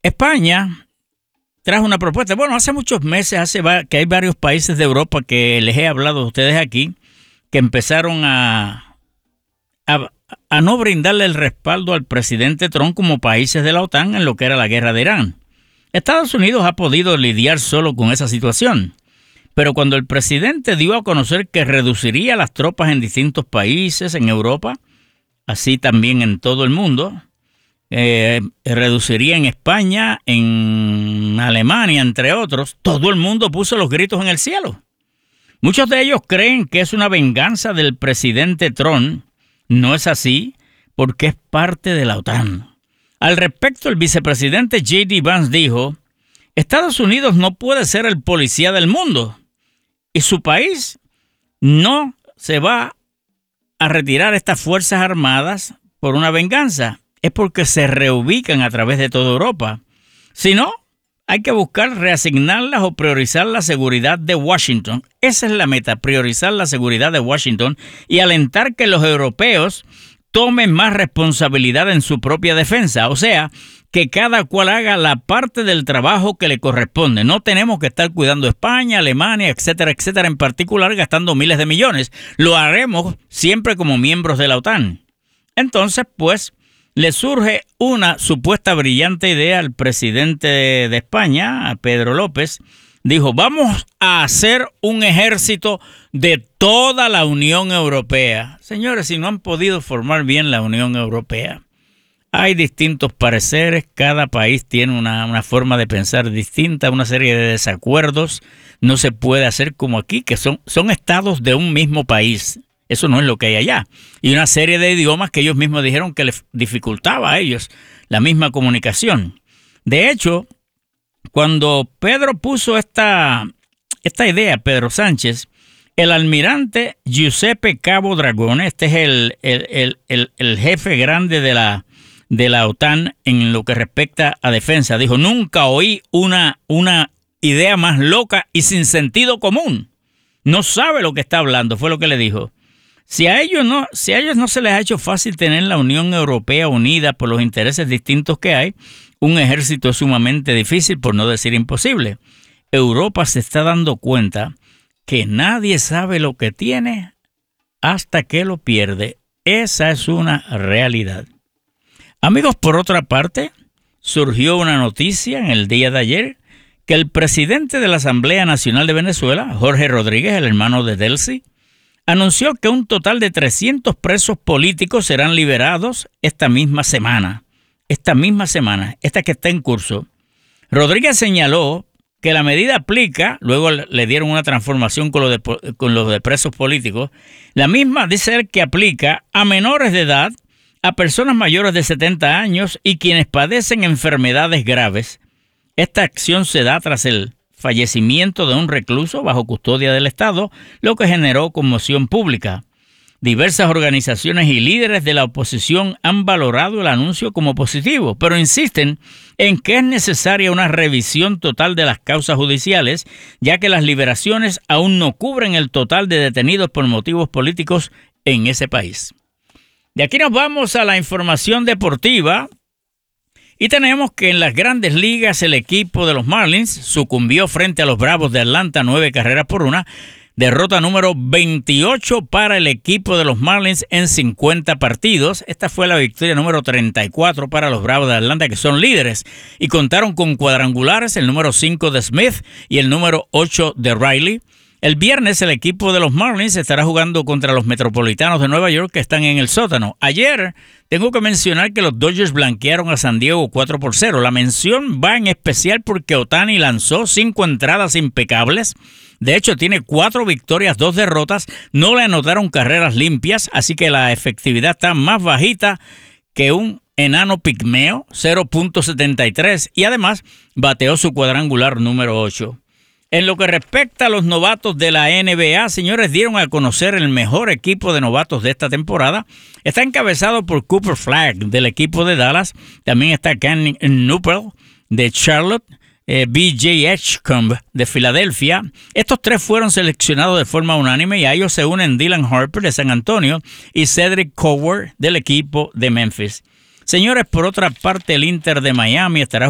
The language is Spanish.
España trajo una propuesta. Bueno, hace muchos meses que hay varios países de Europa que les he hablado a ustedes aquí, que empezaron a no brindarle el respaldo al presidente Trump como países de la OTAN en lo que era la guerra de Irán. Estados Unidos ha podido lidiar solo con esa situación, pero cuando el presidente dio a conocer que reduciría las tropas en distintos países en Europa, así también en todo el mundo, reduciría en España, en Alemania, entre otros, todo el mundo puso los gritos en el cielo. Muchos de ellos creen que es una venganza del presidente Trump. No es así, porque es parte de la OTAN. Al respecto, el vicepresidente J.D. Vance dijo: Estados Unidos no puede ser el policía del mundo y su país no se va a retirar estas fuerzas armadas por una venganza. Es porque se reubican a través de toda Europa. Si no, hay que buscar reasignarlas o priorizar la seguridad de Washington. Esa es la meta, priorizar la seguridad de Washington y alentar que los europeos tomen más responsabilidad en su propia defensa. O sea, que cada cual haga la parte del trabajo que le corresponde. No tenemos que estar cuidando España, Alemania, etcétera, etcétera, en particular gastando miles de millones. Lo haremos siempre como miembros de la OTAN. Entonces, pues, le surge una supuesta brillante idea al presidente de España, a Pedro López. Dijo: vamos a hacer un ejército de toda la Unión Europea. Señores, si no han podido formar bien la Unión Europea, hay distintos pareceres, cada país tiene una forma de pensar distinta, una serie de desacuerdos. No se puede hacer como aquí, que son estados de un mismo país. Eso no es lo que hay allá. Y una serie de idiomas que ellos mismos dijeron que les dificultaba a ellos la misma comunicación. De hecho, cuando Pedro puso esta idea, Pedro Sánchez, el almirante Giuseppe Cabo Dragone, este es el jefe grande de la OTAN en lo que respecta a defensa, dijo: nunca oí una idea más loca y sin sentido común. No sabe lo que está hablando, fue lo que le dijo. Si a ellos no se les ha hecho fácil tener la Unión Europea unida por los intereses distintos que hay, un ejército es sumamente difícil, por no decir imposible. Europa se está dando cuenta que nadie sabe lo que tiene hasta que lo pierde. Esa es una realidad. Amigos, por otra parte, surgió una noticia en el día de ayer que el presidente de la Asamblea Nacional de Venezuela, Jorge Rodríguez, el hermano de Delcy, anunció que un total de 300 presos políticos serán liberados esta misma semana, esta que está en curso. Rodríguez señaló que la medida aplica, luego le dieron una transformación con los de presos políticos, la misma dice él que aplica a menores de edad, a personas mayores de 70 años y quienes padecen enfermedades graves. Esta acción se da tras el fallecimiento de un recluso bajo custodia del Estado, lo que generó conmoción pública. Diversas organizaciones y líderes de la oposición han valorado el anuncio como positivo, pero insisten en que es necesaria una revisión total de las causas judiciales, ya que las liberaciones aún no cubren el total de detenidos por motivos políticos en ese país. De aquí nos vamos a la información deportiva. Y tenemos que en las grandes ligas el equipo de los Marlins sucumbió frente a los Bravos de Atlanta 9-1, derrota número 28 para el equipo de los Marlins en 50 partidos. Esta fue la victoria número 34 para los Bravos de Atlanta, que son líderes, y contaron con cuadrangulares el número 5 de Smith y el número 8 de Riley. El viernes el equipo de los Marlins estará jugando contra los Metropolitanos de Nueva York, que están en el sótano. Ayer tengo que mencionar que los Dodgers blanquearon a San Diego 4-0. La mención va en especial porque Ohtani lanzó 5 entradas impecables. De hecho, tiene 4 victorias, 2 derrotas. No le anotaron carreras limpias, así que la efectividad está más bajita que un enano pigmeo, 0.73. Y además bateó su cuadrangular número 8. En lo que respecta a los novatos de la NBA, señores, dieron a conocer el mejor equipo de novatos de esta temporada. Está encabezado por Cooper Flagg del equipo de Dallas. También está Cam Newport de Charlotte, B.J. Edgecombe de Filadelfia. Estos 3 fueron seleccionados de forma unánime y a ellos se unen Dylan Harper de San Antonio y Cedric Coward del equipo de Memphis. Señores, por otra parte, el Inter de Miami estará